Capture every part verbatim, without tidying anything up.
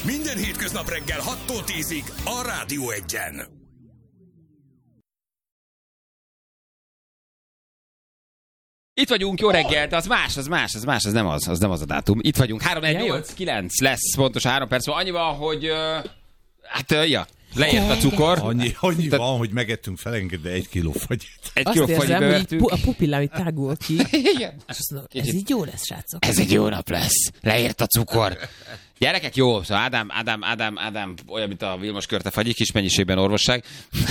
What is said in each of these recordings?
Minden hétköznap reggel hattól tízig a Rádió Egyen. Itt vagyunk, jó reggelt, az más, az más, az más, az nem az, az nem az a dátum. Itt vagyunk, három egy nyolc kilenc lesz, pontosan három perc van. Annyi van, hogy, uh, hát, uh, ja, leért a cukor. Annyi, annyi Te... van, hogy megettünk felengedve egy kiló fagyit. Egy azt kiló érzem, fagyit bevertünk. hogy a pupillám itt tágul ki. Igen. Ez így jó lesz, srácok. Ez egy jó nap lesz. Leért a cukor. Gyerekek, jó, szóval Ádám, Ádám, Ádám, Ádám, olyan, mint a Vilmos Körte fagyi, kis mennyiségben orvosság.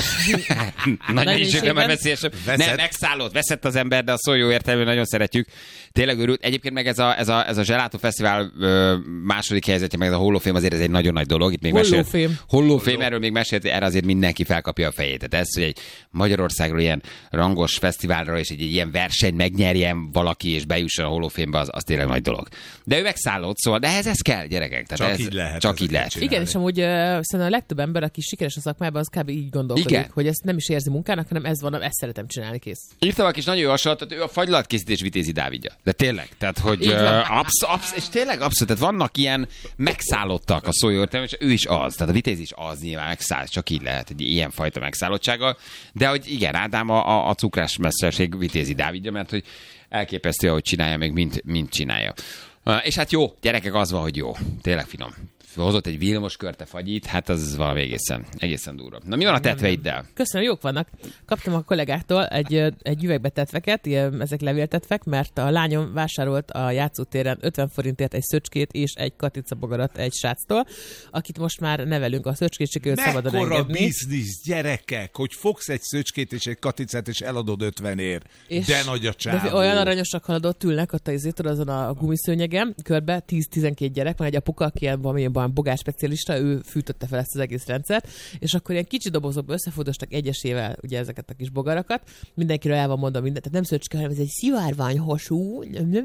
Nagy mennyiségben már veszélyesebb. Nem, megszállott, veszett az ember, de a szó jó értelműen nagyon szeretjük. Tényleg örült. Egyébként meg ez a, ez a, ez a Gelato Fesztivál ö, második helyzetje, meg ez a Hollófém azért ez egy nagyon nagy dolog. Itt még Hollófém. Hollófém, erről még mesélt, erre azért mindenki felkapja a fejét. Tehát ez, hogy egy Magyarországról ilyen rangos fesztiválra és egy, egy ilyen verseny megnyerjen valaki és bejusson a Hollófémbe, az, az tényleg nagy dolog. De ő megszállott, szóval, de ehhez ez kell, gyerekek. Tehát csak ez, így lehet. Csak így lehet. Igen, és amúgy uh, szerintem a legtöbb ember, aki sikeres a szakmában, az kb. Így gondolkodik, igen, hogy ezt nem is érzi munkának, hanem ez van, ezt szeretem csinálni, kész. Írtam valaki is nagyon jó hasonlatot, ő a fagylatkészítés Vitézi Dávidja. De tényleg, tehát hogy uh, absz, absz, és tényleg abszolút, tehát vannak ilyen megszállottak a szó jó értelme, és ő is az, tehát a Vitéz is az nyilván megszáll, csak így lehet, egy ilyen fajta megszállottsággal. De hogy igen, Ádám a, a, a cukrás mesterség Vitézi Dávidja, mert hogy elképesztő, ahogy csinálja, meg mint, mint csinálja. Uh, és hát jó, gyerekek, az van, hogy jó. Tényleg finom. Hozott egy Vilmos Körte fagyit, hát az valami egészen, egészen durva. Na mi van a tetveiddel? Köszönöm, jók vannak. Kaptam a kollégától egy, egy üvegbe tetveket, ilyen, ezek levéltetvek, mert a lányom vásárolt a játszótéren ötven forintért egy szöcskét és egy katicabogarat egy sráctól, akit most már nevelünk, a szöcskét sikerült szabadon engedni. Mekkora biznisz, gyerekek, hogy fogsz egy szöcskét és egy katicát és eladod ötvenért. És de nagy a csávó. Olyan aranyosak haladott, ülnek ott a azon a gumiszőnyegen, körbe tíz-tizenkét gyerek, van egy apuka, aki ilyen valamilyen bogás specialista, ő fűtötte fel ezt az egész rendszert, és akkor ilyen kicsi dobozokba összefordostak egyesével ugye ezeket a kis bogarakat, mindenkiről el van mondva mindent, tehát nem szöcske, hanem ez egy szivárványhasú,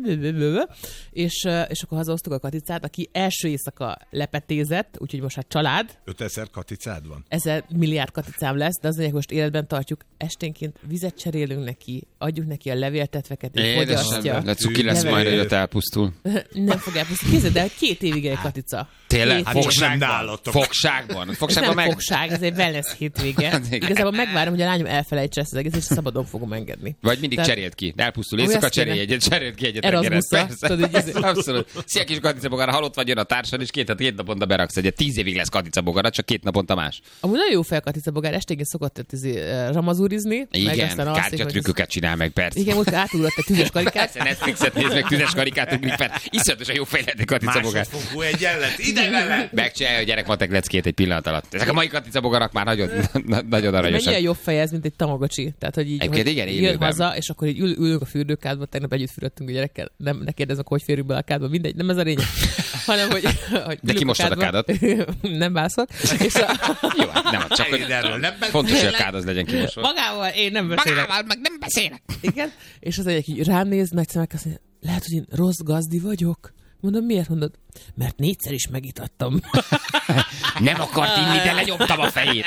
és, és akkor hazahoztuk a katicát, aki első éjszaka lepetézett, úgyhogy most hát család. ötezer katicád van? Ezer milliárd katicám lesz, de azért most életben tartjuk, esténként vizet cserélünk neki, adjuk neki a levéltetveket, és fogyasztja. De cuki lesz majd, hogy ott elpusztul. Nem fog elpusztulni. Kézzel, de két évig egy katica. Tényleg? Két Fogságban. Fogságban. Ez Fogságban nem meg... fogság, ez egy wellness hétvége. Igazából megvárom, hogy a lányom elfelejtse ezt az egész, és szabadon fogom engedni. Vagy mindig Tehát... cserélt ki. Elpusztul éjszaka, cserélj egyet, cserélt ki egyet. Erasmusra. Abszolút. Szia kis katicabogara, halott vagy jön a társad, és két, két naponta beraksz egyet. Tíz évig lesz katicabogara, csak két naponta más. Amúgy nagyon jó fel a katicabogár, esténként szokott ramazúrizni. Igen, kártyatrükköket csinál meg, persze. Igen, most átugrott egy tüzes karikát. Netflixet néz meg, tüzes karikát ugrik fel. Iszonyatosan jó fejlett katicabogár. Másodfokú egyenlet, ide vele! Megcsinálja a gyerekmatek leckét egy pillanat alatt. Ezek a mai katicabogarak már nagyon, nagyon aranyosak. Mennyire jobb fej ez, mint egy tamagocsi. Tehát, hogy így, hogy igen, jön haza, és akkor így ül, ülünk a fürdőkádba, tegnap együtt fürödtünk a gyerekkel. Nem, ne kérdezzek, hogy férjük be a kádba, mindegy, nem ez a lényeg. Hanem, hogy, hogy de kimostad a kádat? Nem válaszol. És a... Jó, nem, csak hogy fontos, hogy a kád az legyen kimosva. Magával én nem beszélek. Magával meg nem beszélek. Igen, és az egyik így rám néz, nagy szemek, azt mondja, lehet, hogy én rossz gazdi vagyok. Mondom, miért mondod? Mert négyszer is megitattam. Nem akart inni, de lenyomtam a fejét.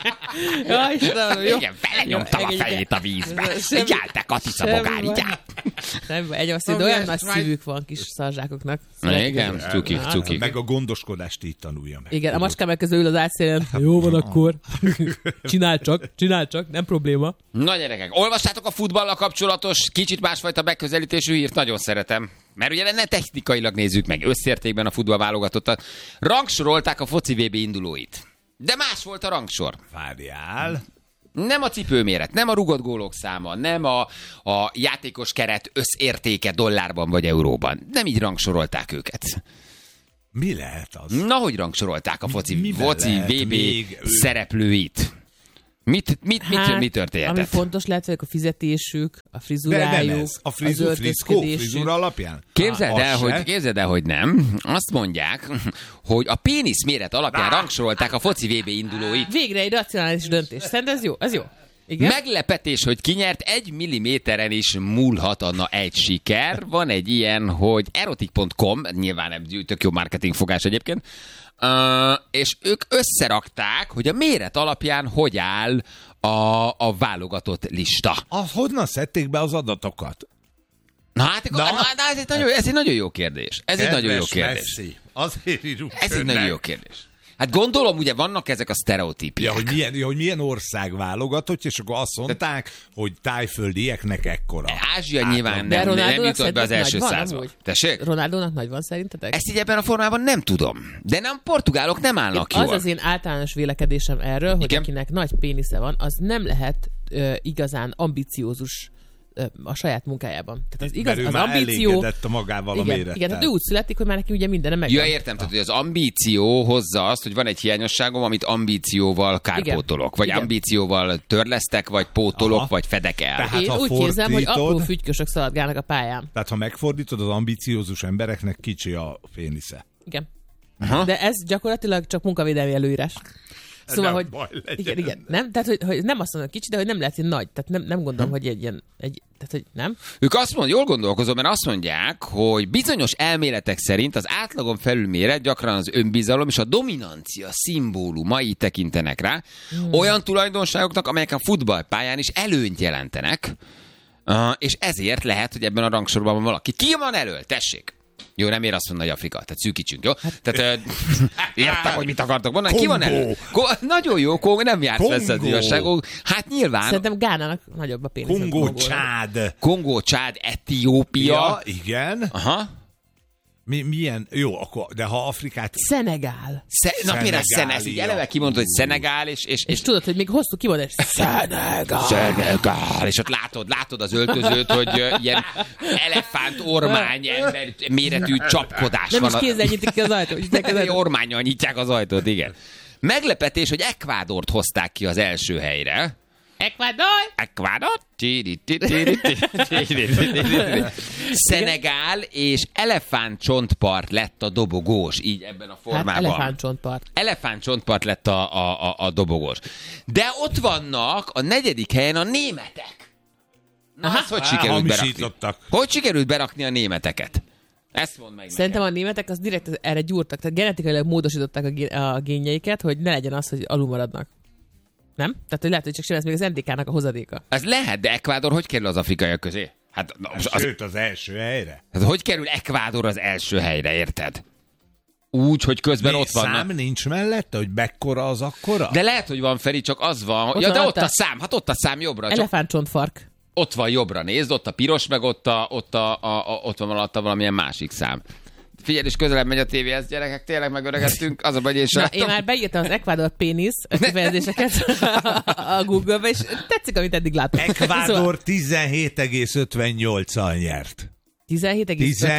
Ja, Istenem, jó. Igen, belenyomtam a fejét a vízbe. Így áll, te katicabogár, így áll. Nem, egy azt mondja, olyan nagy szívük van kis szarzsákoknak. Igen, cukik, cukik. Meg a gondoskodást így tanulja meg. Igen, a macskám meg közül ül az átszélen. Jó van akkor. Csinálj csak, csinálj csak, nem probléma. Na gyerekek, olvastátok a futballal kapcsolatos, kicsit másfajta megközelítésű hírt? Nagyon szeretem. Mert ugye ne technikailag nézzük meg, összértékben a futball válogatottat. Rangsorolták a foci vé bé indulóit. De más volt a rangsor. Várjál. Nem a cipőméret, nem a rugott gólok száma, nem a, a játékos keret összértéke dollárban vagy euróban. Nem így rangsorolták őket. Mi lehet az? Na, hogy rangsorolták a foci, foci vé bé ő... szereplőit? Mit, mit, hát, mit, mit történhetett? Ami fontos lehet, hogy a fizetésük, a frizurájuk, a frizu, az friszkó, frizura alapján? Képzeld el, hogy, képzeld el, hogy nem. Azt mondják, hogy a pénisz méret alapján rangsorolták a foci vé bé indulóit. Végre egy racionális döntés. Szerintem ez jó, ez jó. Igen? Meglepetés, hogy kinyert, egy milliméteren is múlhat a egy siker. Van egy ilyen, hogy erotik pont com, nyilván nem tök jó marketingfogás egyébként, Uh, és ők összerakták, hogy a méret alapján hogy áll a, a válogatott lista. Az honnan szedték be az adatokat? Na hát, na. Na, na, ez, egy nagyon, ez egy nagyon jó kérdés. Ez egy nagyon jó kérdés. Messzi. Azért írjuk Ez egy nagyon jó kérdés. Hát gondolom, ugye vannak ezek a sztereotípiák. Ja, hogy milyen, ja, hogy milyen ország válogatott, és akkor azt mondták, hogy tájföldieknek ekkora. Ázsia Átlag. Nyilván nem, nem jutott be az első százba. Tessék? Ronaldónak nagy van szerintetek? Ezt így ebben a formában nem tudom. De nem, portugálok nem állnak én, jól. Az az én általános vélekedésem erről, hogy Igen? akinek nagy pénisze van, az nem lehet ö, igazán ambiciózus a saját munkájában. Tehát az igaz, az ambíció... elégedett a magával igen, a mérettel. Igen, tehát ő úgy születik, hogy már neki ugye mindenem megvan. Ja, értem, tehát hogy az ambíció hozza azt, hogy van egy hiányosságom, amit ambícióval kárpótolok, vagy igen. ambícióval törlesztek, vagy pótolok, Aha. vagy fedek el. Tehát, én úgy képzelem, hogy apró fügykösök szaladgálnak a pályán. Tehát ha megfordítod, az ambiciózus embereknek kicsi a pénisze. Igen. Aha. De ez gyakorlatilag csak munkavédelmi előírás. Szóval, hogy igen, igen, nem? Tehát, hogy, hogy nem azt mondom kicsi, de hogy nem lehet, hogy nagy. Tehát nem, nem gondolom, hm. hogy egy ilyen, egy, tehát, hogy nem. Ők azt mondják, jól gondolkozom, mert azt mondják, hogy bizonyos elméletek szerint az átlagon felülméret gyakran az önbizalom és a dominancia szimbólumai tekintenek rá. Hmm. Olyan tulajdonságoknak, amelyek a futballpályán is előnyt jelentenek, uh, és ezért lehet, hogy ebben a rangsorban van valaki. Ki van elől? Tessék! Jó, nem ér azt mondani, hogy Afrika, tehát szűkítsünk, jó? Tehát értem, hogy mit akartok mondani. Ki van elő? Ko- nagyon jó, Kongó, nem jársz messze az igazságok. Hát nyilván... Szerintem Gánának nagyobb a pénisz. Kongó, Csád. Kongó, Csád, Etiópia. Ja, igen. Aha. Mi, milyen? Jó, akkor, de ha Afrikát... Szenegál. Sze- Na például Szenegál, így eleve kimondod, hogy Szenegál, és... És, és, és tudod, hogy még hosszú kimondás. Szenegál. Szenegál. És ott látod, látod az öltözőt, hogy uh, ilyen elefánt ormány ember méretű csapkodás nem van. Nem is kézzel nyitják ki az ajtót. Ormánnyal nyitják az ajtót, igen. Meglepetés, hogy Ekvádort hozták ki az első helyre. Ecuador! Ecuador! Szenegál és elefántcsontpart lett a dobogós, így ebben a formában. Hát elefántcsontpart. Elefántcsontpart lett a, a, a, a dobogós. De ott vannak a negyedik helyen a németek. Na, azt hogy sikerült berakni? Hogy sikerült berakni a németeket? Ezt mondd meg. Szerintem nekem. A németek az direkt erre gyúrtak, tehát genetikailag módosították a, gén- a génjeiket, hogy ne legyen az, hogy alul maradnak. Nem? Tehát, hogy lehet, hogy csak sem ez még az en dé ká-nak a hozadéka. Ez lehet, de Ekvádor hogy kerül az afrikaiak közé? Hát, az, Sőt, az első helyre. Hát hogy kerül Ekvádor az első helyre, érted? Úgy, hogy közben Mi, ott van. Szám nincs mellette, hogy mekkora az akkora? De lehet, hogy van, Feri, csak az van. Ott ja, van de ott a... a szám, hát ott a szám jobbra. Elefántcsontfark. Ott van jobbra, nézd, ott a piros, meg ott, a, ott, a, a, a, ott van alatta valamilyen másik szám. Figyelj, és közelebb megy a tévéhez, gyerekek, tényleg megöregedtünk, az a baj, és Na, én már beírtam az Ekvádor pénisz kifejezéseket a Google-be, és tetszik, amit eddig látom. Ekvádor tizenhét egész ötvennyolccal nyert. tizenhét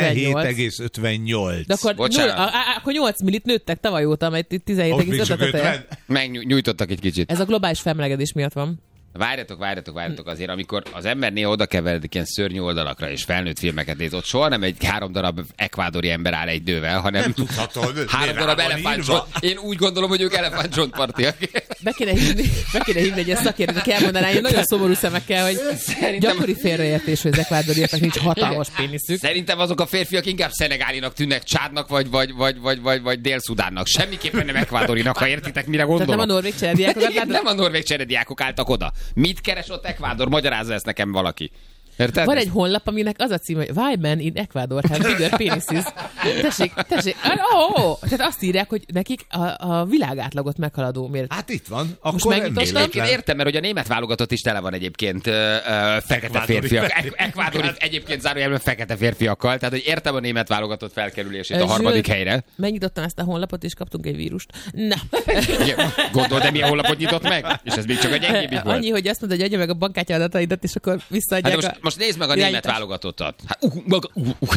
egész ötvennyolc De akkor, null, a, a, akkor nyolc millit nőttek tavaly óta, amely tizenhét egész ötvenöt. Megnyújtottak egy kicsit. Ez a globális felmelegedés miatt van. Várjatok, várjatok, várjatok azért, amikor az ember néha oda keveredik ilyen szörnyű oldalakra, és felnőtt filmeket néz, ott soha nem egy három darab ekvádori ember áll egy dővel, hanem nem tudhatod, három darab elefántcsont. Én úgy gondolom, hogy ők elefántcsontpartiak. Be kéne hívni, be kéne hívni egy ilyen szakértőt, aki elmondaná, hogy nagyon szomorú szemekkel, hogy Szerintem... gyakori félreértés, hogy az ekvádoriaknak nincs hatalmas péniszük. Szerintem azok a férfiak inkább szenegálinak tűnnek, Csádnak vagy, vagy, vagy, vagy, vagy, vagy Dél-Szudánnak. Semmiképpen nem ekvádorinak, ha értitek, mire gondolom. Tehát nem a norvég cserediákok, nem a norvég cserediákok álltak oda. Mit keres ott Ekvádor? Magyarázza ezt nekem valaki. Érted? Van egy honlap, aminek az a cím, hogy Why men in Ecuador have bigger penises. Tessék, tessék. Oh, oh. Tehát azt írják, hogy nekik a, a világátlagot meghaladó méret. Hát itt van. Akkor egyébként értem, mert hogy a német válogatott is tele van egyébként uh, uh, fekete férfiak. Ekvádori egyébként zárójelben fekete férfiakkal. Tehát, hogy értem a német válogatott felkerülését a harmadik helyre. Megnyitottam ezt a honlapot, és kaptunk egy vírust. Na. Gondolod, de milyen honlapot nyitott meg? És ez még csak a gyengébbik volt. Annyi, hogy azt mondta, hogy adja meg a bankkártya adataidat, és akkor visszaadják. Hát most nézd meg a német válogatottat. Hát, uh, uh, uh, uh.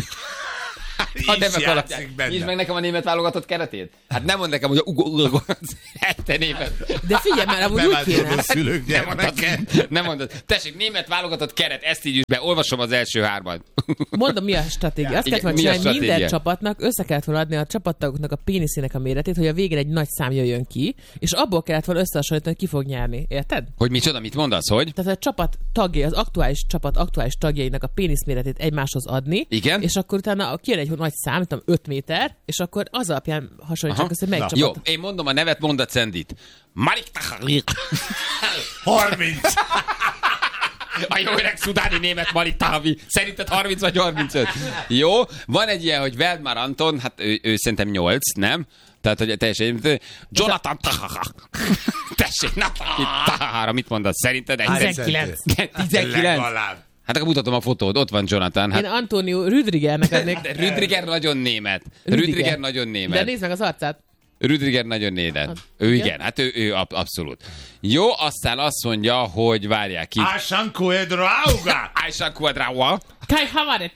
Ha nevek alapján. Nyisd meg nekem a német válogatott keretét. Hát nem mond nekem, hogy a uh, uh, te német. De figyelj már, amúgy úgy kéne. Szülők nem mondod, nem mondod. Tessék, német válogatott keret, ezt így is be. Olvasom az első hármat. Mondom, mi a stratégia. Azt kellett volna csinálni, minden csapatnak össze kellett volna adni a csapattagoknak a péniszének a méretét, hogy a végén egy nagy szám jöjjön ki, és abból kellett volna összehasonlítani, hogy ki fog nyerni. Érted? Hogy micsoda, mit mondasz, hogy? Tehát a csapat tagjai, az aktuális csapat aktuális tagjainak a pénisz méretét egymáshoz adni. Igen? És akkor utána kijön egy nagy szám, tudom, öt méter, és akkor az alapján hasonlítsak, hogy melyik csapat. Jó, én mondom a nevet, mondd a Cendit. Malik harminc A jó öreg szudáni német Malik Tahavi. Szerinted harminc vagy harmincöt? Jó, van egy ilyen, hogy Veldmar Anton, hát ő, ő szerintem nyolc, nem? Tehát, hogy teljesen... Jonathan Tahaha. Tessék, Nathan Tahaha, mit mondasz? Szerinted? tizenkilenc. tizenkilenc. Hát akkor mutatom a fotót, ott van Jonathan. Hát... Én Antonio Rüdigernek adnék. Rüdiger nagyon német. Rüdiger. Rüdiger nagyon német. De nézd meg az arcát. Rüdiger nagyon német. Hát, ő igen, igen hát ő, ő ab, abszolút. Jó, aztán azt mondja, hogy várják ki. Ásan Cuedrauga! Ásan Cuedrauga! Kai Havertz!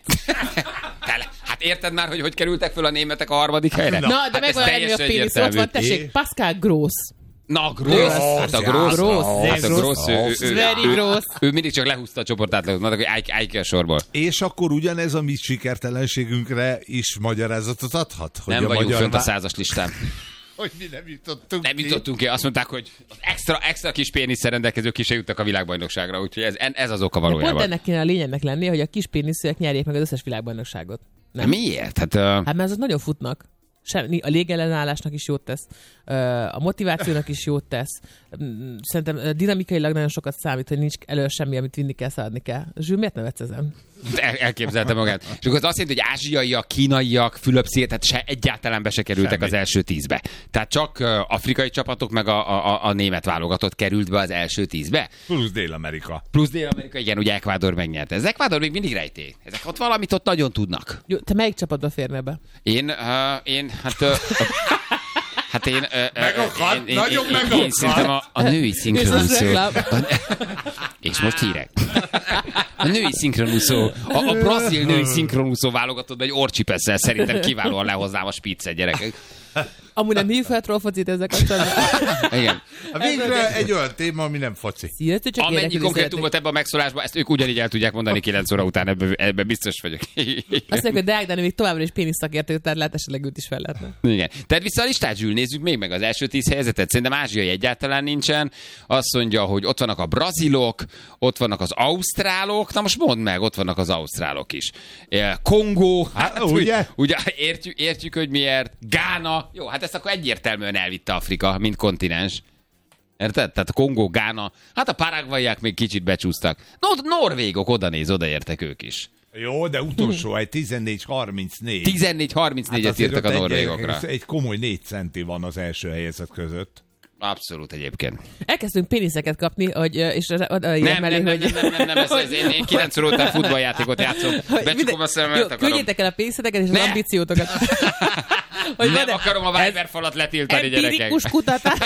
Hát érted már, hogy hogy kerültek föl a németek a harmadik helyre? Na, de hát meg van ennyi a pénisz, ott van, tessék, Pascal Gross. Na, Gross. Hát a Gross. Gross. Hát a Gross. Very Gross. Ő mindig csak lehúzta a csoportátlagot, mondták, hogy állj ki a sorból. És akkor ugyanez a mi sikertelenségünkre is magyarázatot adhat? Hogy nem vagyunk fönt a százas listán. Hogy mi nem jutottunk Nem ki. jutottunk ki. Azt mondták, hogy az extra, extra kis péniszsel rendelkezők ki se jutnak a világbajnokságra, úgyhogy ez, ez az oka valójában. Pont ennek kéne a lényegnek lennie, hogy a kis péniszűek nyerjék meg az összes világbajnokságot. Nem? Miért? Hát, uh... hát mert azok nagyon futnak. Semmi, a légellenállásnak is jót tesz, a motivációnak is jót tesz. Szerintem dinamikailag nagyon sokat számít, hogy nincs elő semmi, amit vinni kell, szaladni kell. Zsül, miért nevetsz ezen? El, elképzelte magát. És akkor az azt jelenti, hogy ázsiaiak, kínaiak, Fülöp-sziget, tehát se, egyáltalán be se kerültek semmi. Az első tízbe. Tehát csak afrikai csapatok, meg a, a, a német válogatott került be az első tízbe. Plusz Dél-Amerika. Plusz Dél-Amerika, igen, ugye Ecuador megnyerte. Ez Ecuador még mindig rejtély. Ezek ott valamit ott nagyon tudnak. Jó, te melyik csapatba férne be? Én, uh, én, hát... Uh, Hát én... Megakad, nagyon megakad. Én szerintem a, a női szinkronúszó... És most hírek. A női szinkronúszó, a, a brazil női szinkronúszó válogatott egy orcsipesszel szerintem kiválóan lehoznám a spiccet, gyerekek. Amúgy nem hív fel trollfocit ezzel kapcsolatban. Igen. Végre egy olyan téma, ami nem foci. Sziasztok, csak amennyi konkrétum volt ebben a megszólásban, ezt ők ugyanígy el tudják mondani kilenc óra után, ebben, ebben biztos vagyok. Azt mondjuk, hogy Deák Dani még továbbra is pénisz szakértő, tehát lehet esetleg őt is fel lehetne. Igen. Tehát vissza a listát, Zsül, nézzük még meg az első tíz helyezetet. Szerintem ázsiai egyáltalán nincsen. Azt mondja, hogy ott vannak a brazilok, ott vannak az ausztrálok. Na most mondd meg, ott vannak az ausztrálok is. Kongó, hát, ugye? ugye értjük, értjük, hogy miért. Gána. Jó, hát ezt akkor egyértelműen elvitte Afrika, mint kontinens. Érted? Tehát a Kongó, Gána, hát a paraguayák még kicsit becsúsztak. No, norvégok, oda néz, odaértek ők is. Jó, de utolsó egy tizennégy harmincnégy. tizennégy harmincnégyet hát írtak a norvégokra. Egy, egy komoly négy centi van az első helyezett között. Abszolút egyébként. Elkezdtünk péniszeket kapni, hogy, és oda nem, nem, mellé, nem, hogy... nem, nem, nem, nem, ez, ez én, én kilenc óra után futballjátékot játszom. Becsukom a szememet, akarom. Küldjétek el a pénzетeket és az ambíciótokat. Hogy nem akarom a Viber falat letiltani, gyerekek. Empirikus kutatás.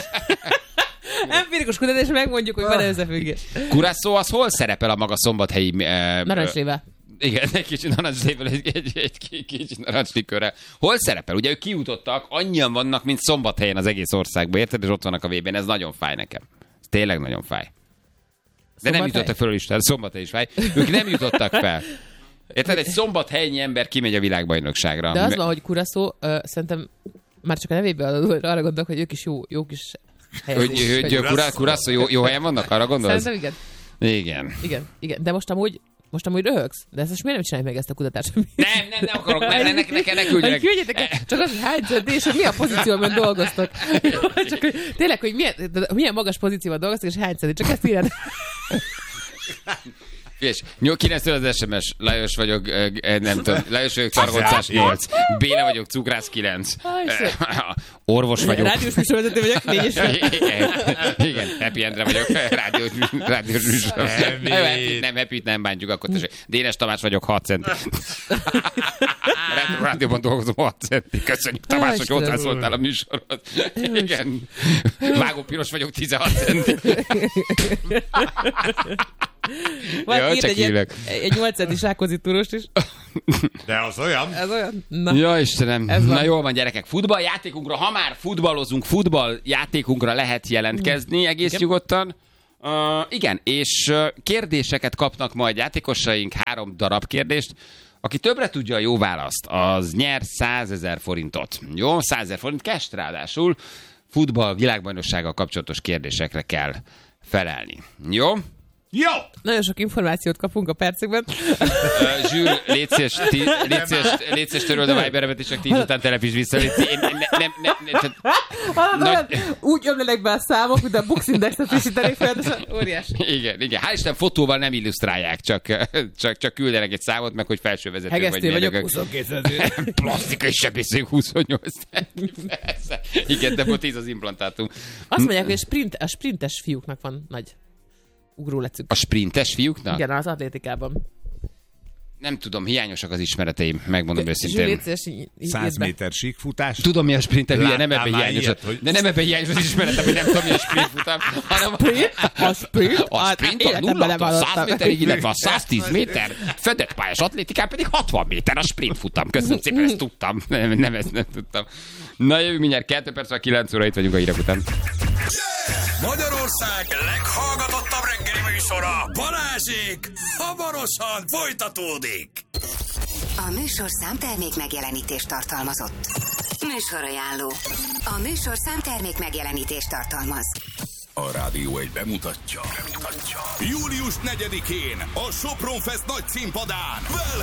Empirikus kutatás, és megmondjuk, hogy van összefüggés. Curaçao az hol szerepel a maga szombathelyi... Uh, Narancslével. Igen, egy kicsit narancslével, egy, egy, egy kicsit narancslikörrel. Hol szerepel? Ugye ők kijutottak, annyian vannak, mint Szombathelyen az egész országban, érted? És ott vannak a vé bén, ez nagyon fáj nekem. Ez tényleg nagyon fáj. De Szombathely? Nem jutottak föl is, tehát Szombathely is fáj. Ők nem jutottak fel. Érted? Egy szombathelyi ember kimegy a világbajnokságra. De az van, hogy Curaçao, uh, szerintem már csak a nevéből arra gondolok, hogy ők is jó, jó kis helyezés. Hogy, hogy Curaçao jó, jó helyen vannak? Arra gondolsz? Szerintem igen. Igen. Igen, igen. De most amúgy Most amúgy röhögsz? De ezt most miért nem csináljuk meg ezt a kutatást? Nem, nem, nem akarok, ne, ne, ne, ne, ne küldjenek. Küldjetek, csak az, hogy hány centi, és hogy milyen pozícióban dolgoztok. Csak, hogy, tényleg, hogy milyen, milyen magas pozícióban dolgoztok, és hány centi, csak ezt írjad. És kilenctől az es em es, Lajos vagyok, nem tudom, Lajos vagyok, Targoncás nyolc, Béla vagyok, Cukrász kilenc, orvos vagyok. Rádiós műsorvezető vagyok, négy és igen, Happy Endre vagyok, rádiós, rádiós műsor. Nem, Happy-t nem bántjuk, akkor tessék. Dénes Tamás vagyok, hat centi. Rádióban dolgozom, hat centi. Köszönjük, Tamás, hogy hozzászóltál a műsorhoz. Igen. Vágó Piros vagyok, tizenhat centi. Vagy írt egy, egy nyolc centis Rákóczi túrost is. De az olyan. Ez olyan. Na. Ja, Istenem. Na jól van, gyerekek. Futballjátékunkra, ha már futballozunk, futballjátékunkra lehet jelentkezni egész igen. nyugodtan. Uh, igen, és uh, kérdéseket kapnak majd játékosaink, három darab kérdést. Aki többre tudja a jó választ, az nyer százezer forintot. Jó, százezer forint cash, ráadásul futball világbajnoksággal kapcsolatos kérdésekre kell felelni. Jó? Jó! Nagyon sok információt kapunk a percekben. Uh, Zsül, légy szíves, tí, légy szíves, légy szíves töröld a Viberemet, és csak tíz után telepíts vissza. Légy szíves, én, ne, nem, nem, nem, nem, nagy... Úgy ömlenek be a számok, mint a Bux Indexet frissítenék fel, óriási. Igen, igen. Hál' Isten fotóval nem illusztrálják, csak, csak, csak küldenek egy számot, meg hogy felsővezető vagy. Hegesztő vagyok, huszonkettő. Plastikai sebészünk huszonnyolc. Igen, de tíz az implantátum. Azt mondják, hogy a, sprint, a sprintes fiúknak van nagy ugrólecük. A sprintes fiúknak? Igen, az atlétikában. Nem tudom, hiányosak az ismereteim, megmondom őszintén. Száz méter síkfutás. Tudom, mi a sprint, hülye, nem ebben hiányos. Ilyet, hogy... De nem ebben hiányos az ismeretem, hogy nem tudom, mi a sprint futam. Hanem a sprint? A sprint a nulla száz méterig, illetve a száztíz méter, fedett pályás atlétikán pedig hatvan méter a sprint futam. Köszönöm szépen, ezt tudtam. Nem, nem ezt nem tudtam. Na jövő mindjárt kettő perc, vagy kilenc óra, itt vagyunk a hírek után. Magyarország leghallgatottabb reggeli műsora, Balázsék, hamarosan folytatódik. A műsor számtermék megjelenítést tartalmazott. Műsorajánló. A műsor számtermék megjelenítést tartalmaz. A Rádió egy bemutatja. bemutatja. július negyedikén a Sopron Fest nagy színpadán